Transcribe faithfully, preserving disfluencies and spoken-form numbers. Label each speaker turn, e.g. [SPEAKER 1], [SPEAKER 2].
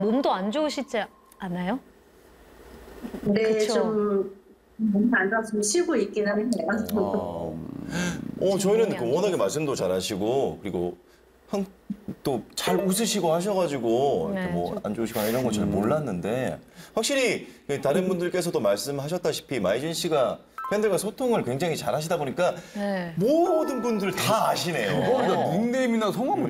[SPEAKER 1] 몸도 안 좋으시지 않아요?
[SPEAKER 2] 네,
[SPEAKER 1] 그쵸.
[SPEAKER 2] 좀 몸이 안 좋아서 좀 쉬고 있기는 해요.
[SPEAKER 3] 어, 어 저희는 그 워낙에 말씀도 잘하시고 그리고 또 잘 웃으시고 하셔가지고
[SPEAKER 1] 네,
[SPEAKER 3] 뭐 안 좋으시거나 이런 거 잘 몰랐는데 확실히 다른 분들께서도 말씀하셨다시피 마이진 씨가 팬들과 소통을 굉장히 잘하시다 보니까
[SPEAKER 1] 네.
[SPEAKER 3] 모든 분들 다 아시네요.
[SPEAKER 4] 닉네임이나 성함